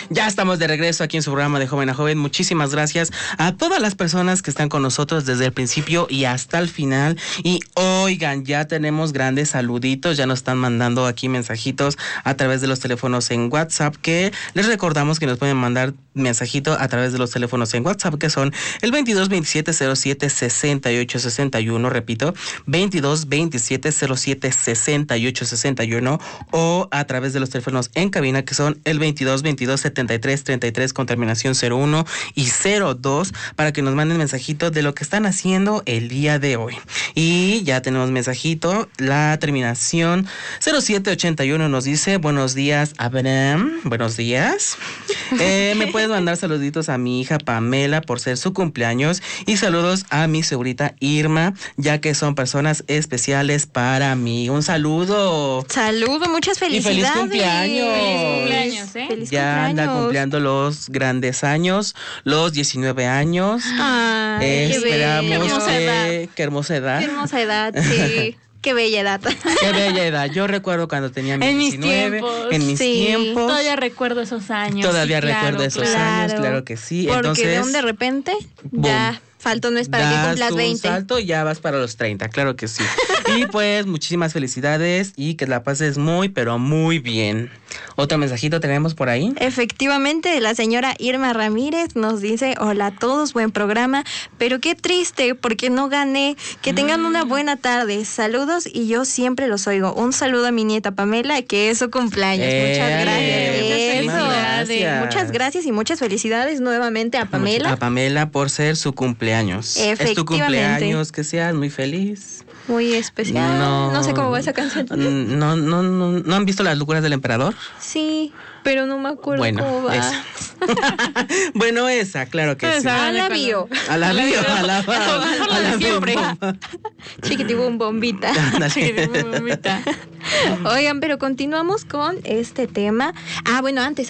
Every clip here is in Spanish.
Ya estamos de regreso aquí en su programa de Joven a Joven. Muchísimas gracias a todas las personas que están con nosotros desde el principio y hasta el final. Y oigan, ya tenemos grandes saluditos, ya nos están mandando aquí mensajitos a través de los teléfonos en WhatsApp, que les recordamos que nos pueden mandar mensajito a través de los teléfonos en WhatsApp, que son el 22 27 07 68 61, repito, 22 27 07 68 61, o a través de los teléfonos en cabina, que son el 22 22 73 33 con terminación 01 y 02, para que nos manden mensajito de lo que están haciendo el día de hoy. Y ya tenemos mensajito, la terminación 0781 nos dice: buenos días, Abraham, buenos días. Me puedes mandar saluditos a mi hija Pamela por ser su cumpleaños, y saludos a mi segurita Irma, ya que son personas especiales para mí. Un saludo. Saludo, muchas felicidades. Y feliz cumpleaños. Feliz cumpleaños, ¿eh? Feliz ya cumpleaños. Anda cumpliendo los grandes años, los 19 años. Ay, esperamos qué hermosa edad. Qué hermosa edad. Qué hermosa edad, sí. Qué bella edad. Qué bella edad. Yo recuerdo cuando tenía mis 19. En mis tiempos. Todavía recuerdo esos años. Todavía recuerdo esos años, claro que sí. Porque entonces, de repente, boom, ya falta un mes para que cumplas 20. Un salto y ya vas para los 30, claro que sí. Y pues muchísimas felicidades y que la pases muy, pero muy bien. ¿Otro mensajito tenemos por ahí? Efectivamente, la señora Irma Ramírez nos dice: hola a todos, buen programa, pero qué triste porque no gané. Que tengan una buena tarde. Saludos, y yo siempre los oigo. Un saludo a mi nieta Pamela, que es su cumpleaños. Muchas gracias. Muchas gracias y muchas felicidades nuevamente a Pamela. A Pamela por ser su cumpleaños. Es tu cumpleaños, que seas muy feliz. Muy especial. No sé cómo va esa canción. ¿No han visto Las locuras del emperador? Sí, pero no me acuerdo cómo va. Esa. Bueno, esa, claro que sí. A la bio. A la bio, a la siempre. Chiquitibum bombita. Chiquitibum bombita. Oigan, pero continuamos con este tema. Bueno, antes.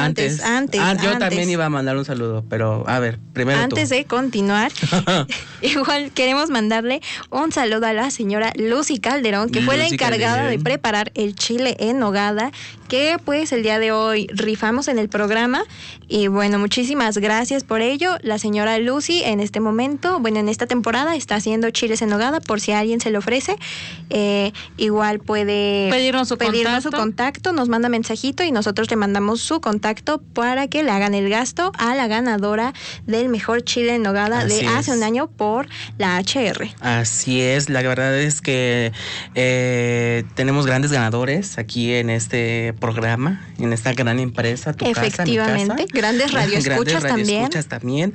Yo también iba a mandar un saludo, pero a ver, primero antes de continuar, igual queremos mandarle un saludo a la señora Lucy Calderón, que fue la encargada de preparar el chile en nogada, que pues el día de hoy rifamos en el programa. Y bueno, muchísimas gracias por ello. La señora Lucy en este momento, en esta temporada está haciendo chiles en nogada, por si a alguien se le ofrece. Igual puede pedirnos su contacto, nos manda mensajito y nosotros le mandamos su contacto para que le hagan el gasto a la ganadora del mejor chile en nogada hace un año por la HR. Así es, la verdad es que tenemos grandes ganadores aquí en este programa, en esta gran empresa, tu casa, mi casa. Efectivamente, grandes radioescuchas también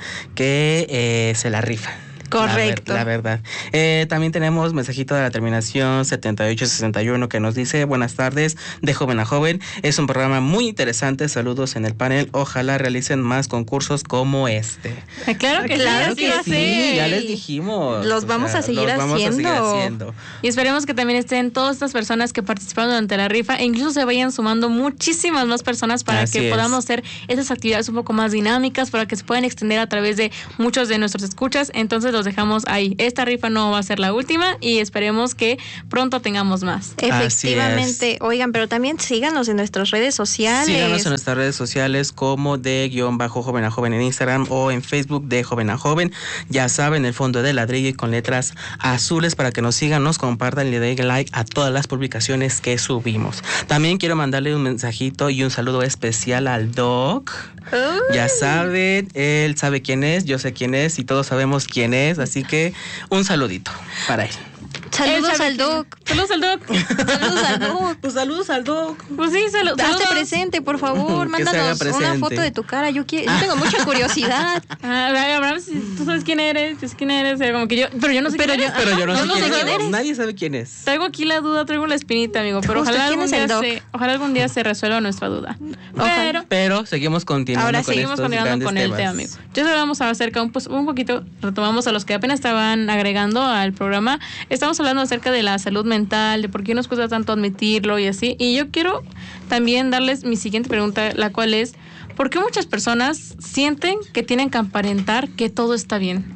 que se la rifan. Correcto. La verdad. También tenemos mensajito de la terminación 7861 que nos dice: buenas tardes, de Joven a Joven. Es un programa muy interesante. Saludos en el panel. Ojalá realicen más concursos como este. Claro que sí. Ya les dijimos. Los vamos a seguir haciendo. Y esperemos que también estén todas estas personas que participaron durante la rifa, e incluso se vayan sumando muchísimas más personas para que podamos hacer esas actividades un poco más dinámicas, para que se puedan extender a través de muchos de nuestros escuchas. Entonces los dejamos ahí. Esta rifa no va a ser la última y esperemos que pronto tengamos más. Efectivamente. Oigan, pero también síganos en nuestras redes sociales. Síganos en nuestras redes sociales como de _Joven a Joven en Instagram o en Facebook de Joven a Joven. Ya saben, el fondo de ladrillo y con letras azules, para que nos sigan, nos compartan y le den like a todas las publicaciones que subimos. También quiero mandarle un mensajito y un saludo especial al Doc. Ya saben, él sabe quién es, yo sé quién es y todos sabemos quién es, así que un saludito para él. Saludos al Doc. Saludos al Doc. Saludos al Doc. Pues saludos al Doc. Pues sí, saludos. Hazte presente, por favor. Mándanos una foto de tu cara. Yo tengo mucha curiosidad. Abraham, tú sabes quién eres. Yo sé quién eres. Como que pero yo no sé quién eres. Pero yo no sé quién eres. Nadie sabe quién es. Traigo aquí la duda, traigo la espinita, amigo. Pero ojalá algún día se resuelva nuestra duda. Pero seguimos continuando. Ahora seguimos continuando con el tema, amigo. Yo vamos a acerca un poquito, retomamos a los que apenas estaban agregando al programa. Estamos hablando acerca de la salud mental, de por qué nos cuesta tanto admitirlo y así. Y yo quiero también darles mi siguiente pregunta, la cual es: ¿por qué muchas personas sienten que tienen que aparentar que todo está bien?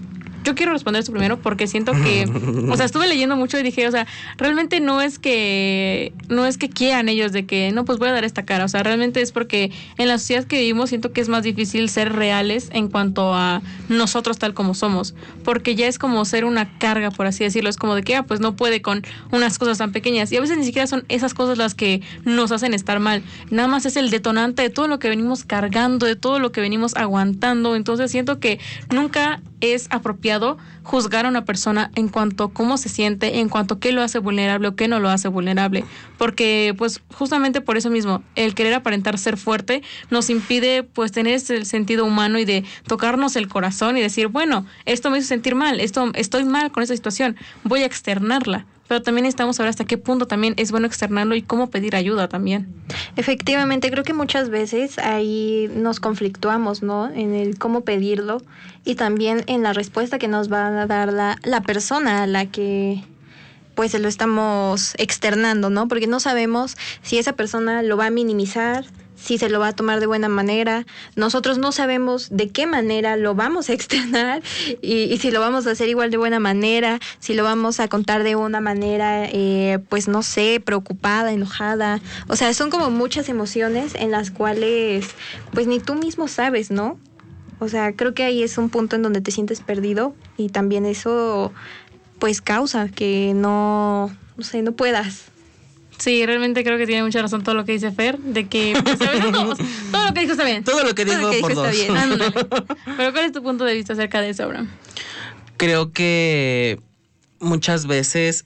yo quiero responder esto primero porque siento que, o sea, estuve leyendo mucho y dije, o sea, realmente no es que quieran ellos de que, no, pues voy a dar esta cara, o sea, realmente es porque en la sociedad que vivimos siento que es más difícil ser reales en cuanto a nosotros tal como somos, porque ya es como ser una carga, por así decirlo, es como de que, pues no puede con unas cosas tan pequeñas, y a veces ni siquiera son esas cosas las que nos hacen estar mal, nada más es el detonante de todo lo que venimos cargando, de todo lo que venimos aguantando. Entonces siento que nunca es apropiado juzgar a una persona en cuanto a cómo se siente, en cuanto a qué lo hace vulnerable o qué no lo hace vulnerable, porque pues justamente por eso mismo el querer aparentar ser fuerte nos impide pues tener ese sentido humano y de tocarnos el corazón y decir, bueno, esto me hizo sentir mal, estoy mal con esta situación, voy a externarla. Pero también necesitamos saber hasta qué punto también es bueno externarlo y cómo pedir ayuda también. Efectivamente, creo que muchas veces ahí nos conflictuamos, ¿no? En el cómo pedirlo y también en la respuesta que nos va a dar la persona a la que pues se lo estamos externando, ¿no? Porque no sabemos si esa persona lo va a minimizar, si se lo va a tomar de buena manera. Nosotros no sabemos de qué manera lo vamos a externar y si lo vamos a hacer igual de buena manera, si lo vamos a contar de una manera, pues no sé, preocupada, enojada. O sea, son como muchas emociones en las cuales pues ni tú mismo sabes, ¿no? O sea, creo que ahí es un punto en donde te sientes perdido y también eso pues causa que no puedas. Sí, realmente creo que tiene mucha razón todo lo que dice Fer, de que pues, a veces no, todo lo que dijo está bien. Todo lo que dijo por dos. Ándale. Pero ¿cuál es tu punto de vista acerca de eso, Abraham? Creo que muchas veces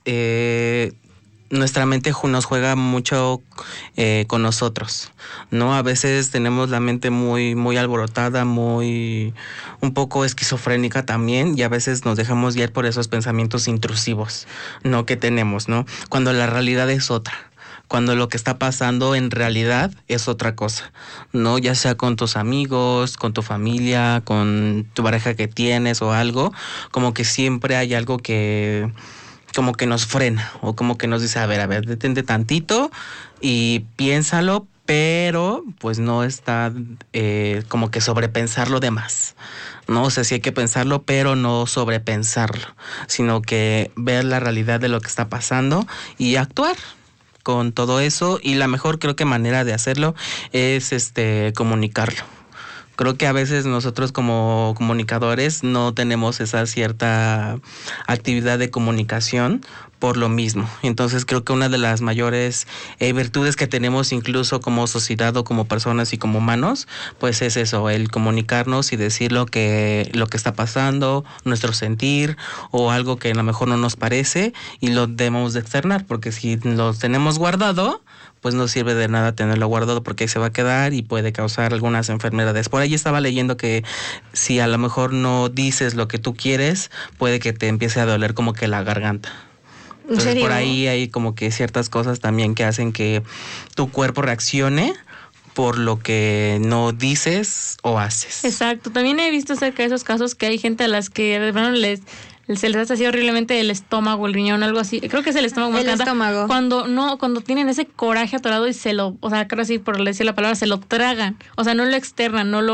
nuestra mente nos juega mucho con nosotros, ¿no? A veces tenemos la mente muy, muy alborotada, un poco esquizofrénica también, y a veces nos dejamos guiar por esos pensamientos intrusivos, ¿no? Que tenemos, ¿no? Cuando la realidad es otra. Cuando lo que está pasando en realidad es otra cosa, ¿no? Ya sea con tus amigos, con tu familia, con tu pareja que tienes o algo, como que siempre hay algo que como que nos frena o como que nos dice, a ver, detente tantito y piénsalo, pero pues no está como que sobrepensarlo de más, ¿no? O sea, sí hay que pensarlo, pero no sobrepensarlo, sino que ver la realidad de lo que está pasando y actuar con todo eso, y la mejor creo que manera de hacerlo es comunicarlo. Creo que a veces nosotros como comunicadores no tenemos esa cierta actividad de comunicación por lo mismo. Entonces creo que una de las mayores virtudes que tenemos incluso como sociedad o como personas y como humanos, pues es eso, el comunicarnos y decir lo que está pasando, nuestro sentir o algo que a lo mejor no nos parece y lo debemos de externar, porque si lo tenemos guardado, pues no sirve de nada tenerlo guardado porque ahí se va a quedar y puede causar algunas enfermedades. Por ahí estaba leyendo que si a lo mejor no dices lo que tú quieres, puede que te empiece a doler como que la garganta. Entonces por ahí hay como que ciertas cosas también que hacen que tu cuerpo reaccione por lo que no dices o haces. Exacto. También he visto acerca de esos casos que hay gente a las que de verdad se les hace así horriblemente el estómago, el riñón, algo así. Creo que es el estómago. El estómago. Cuando tienen ese coraje atorado y o sea, creo así por decir la palabra, se lo tragan. O sea, no lo externan, no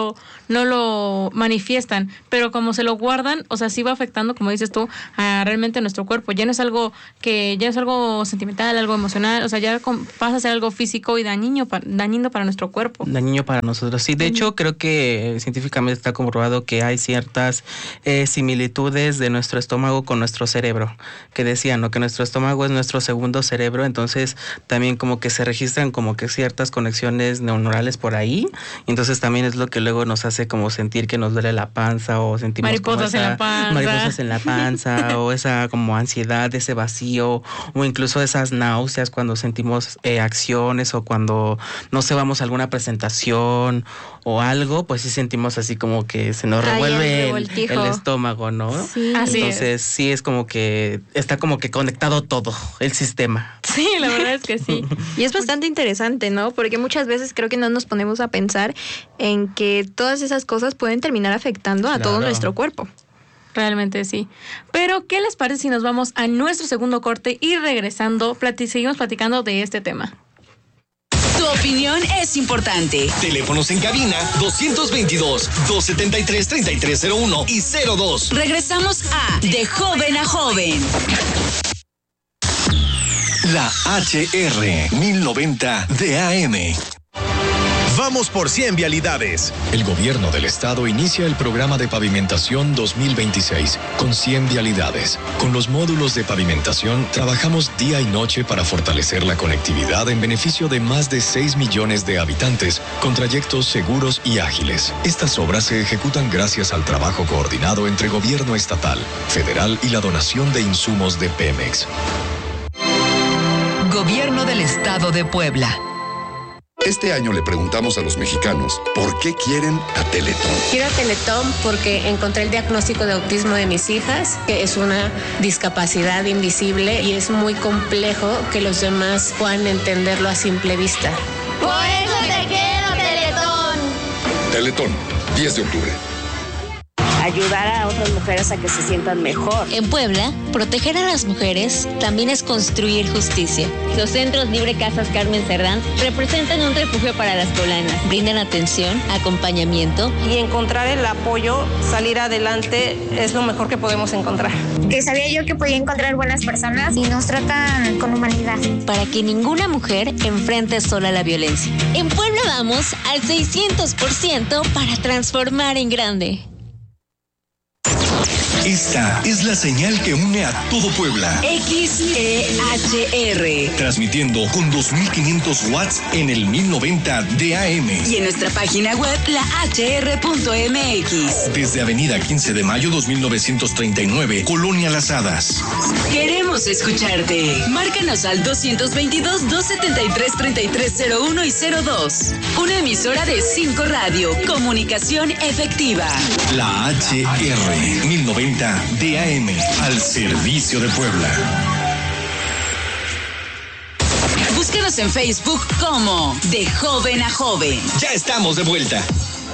lo manifiestan. Pero como se lo guardan, o sea, sí va afectando, como dices tú, a realmente nuestro cuerpo. Ya no es algo sentimental, algo emocional. O sea, ya pasa a ser algo físico y dañino para nuestro cuerpo. Dañino para nosotros. Sí, de hecho, creo que científicamente está comprobado que hay ciertas similitudes de nuestro estómago con nuestro cerebro, que decían, ¿no? Que nuestro estómago es nuestro segundo cerebro, entonces también como que se registran como que ciertas conexiones neuronales por ahí, y entonces también es lo que luego nos hace como sentir que nos duele la panza o sentimos mariposas en la panza o esa como ansiedad, ese vacío, o incluso esas náuseas cuando sentimos acciones o cuando no sé, vamos a alguna presentación o algo, pues sí sentimos así como que se nos revuelve el estómago, ¿no? Sí. Entonces sí es como que está como que conectado todo el sistema. Sí, la verdad es que sí. Y es bastante interesante, ¿no? Porque muchas veces creo que no nos ponemos a pensar en que todas esas cosas pueden terminar afectando a todo nuestro cuerpo. Realmente sí. Pero, ¿qué les parece si nos vamos a nuestro segundo corte y regresando seguimos platicando de este tema? Tu opinión es importante. Teléfonos en cabina 222-273-3301 y 02. Regresamos a De Joven a Joven. La HR 1090 de AM. Vamos por 100 vialidades. El gobierno del estado inicia el programa de pavimentación 2026 con 100 vialidades. Con los módulos de pavimentación trabajamos día y noche para fortalecer la conectividad en beneficio de más de 6 millones de habitantes con trayectos seguros y ágiles. Estas obras se ejecutan gracias al trabajo coordinado entre gobierno estatal, federal y la donación de insumos de Pemex. Gobierno del Estado de Puebla. Este año le preguntamos a los mexicanos por qué quieren a Teletón. Quiero a Teletón porque encontré el diagnóstico de autismo de mis hijas, que es una discapacidad invisible y es muy complejo que los demás puedan entenderlo a simple vista. Por eso te quiero, Teletón. Teletón, 10 de octubre. Ayudar a otras mujeres a que se sientan mejor. En Puebla, proteger a las mujeres también es construir justicia. Los centros Libre Casas Carmen Cerdán representan un refugio para las poblanas. Brindan atención, acompañamiento. Y encontrar el apoyo, salir adelante, es lo mejor que podemos encontrar. Que sabía yo que podía encontrar buenas personas y nos tratan con humanidad. Para que ninguna mujer enfrente sola la violencia. En Puebla vamos al 600% para transformar en grande. Esta es la señal que une a todo Puebla. XEHR. Transmitiendo con 2500 watts en el 1090 de AM. Y en nuestra página web, lahr.mx. Desde Avenida 15 de Mayo 2939, Colonia Las Hadas. Queremos escucharte. Márcanos al 222-273-3301 y 02. Una emisora de 5 Radio. Comunicación efectiva. La HR 1090 DAM, al servicio de Puebla. Búsquenos en Facebook como De Joven a Joven. Ya estamos de vuelta.